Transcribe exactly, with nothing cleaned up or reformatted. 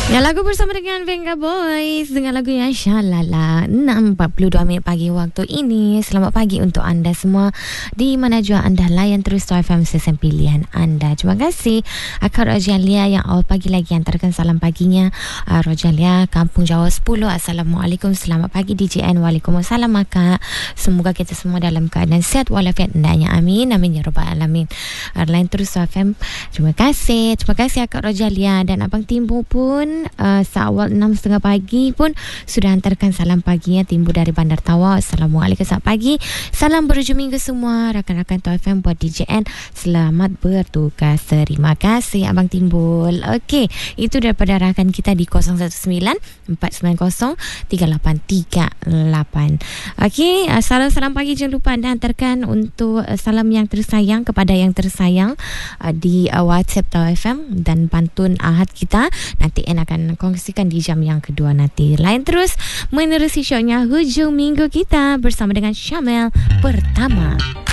Ya, lagu bersama dengan Venga Boys dengan lagunya Shalala. enam empat puluh dua minit pagi waktu ini. Selamat pagi untuk anda semua di mana jua anda layan terus Star F M sesen pilihan anda. Terima kasih Akak Rojalia yang awal pagi lagi hantarkan salam paginya. uh, Rojalia Kampung Jawa sepuluh. Assalamualaikum, selamat pagi D J N. Waalaikumsalam Akak. Semoga kita semua dalam keadaan sihat walafiat hendaknya. Amin amin ya rabbal alamin. uh, Lain terus Star F M. Terima kasih. Terima kasih Akak Rojalia. Dan Abang Timbu pun Uh, seawal enam tiga puluh pagi pun sudah hantarkan salam paginya. Timbu dari Bandar Tawa. Assalamualaikum, selamat pagi. Salam berhujung minggu semua rakan-rakan T F M buat D J N. Selamat bertugas. Terima kasih Abang Timbul. Okey, itu daripada rakan kita di kosong satu sembilan empat sembilan kosong tiga lapan tiga lapan. Okey, uh, salam-salam pagi jangan lupa anda hantarkan untuk uh, salam yang tersayang kepada yang tersayang uh, di uh, WhatsApp T F M dan pantun Ahad kita. Nanti N akan kongsikan di jam yang kedua nanti. Lain terus menerusi shownya hujung minggu kita bersama dengan Syamel pertama.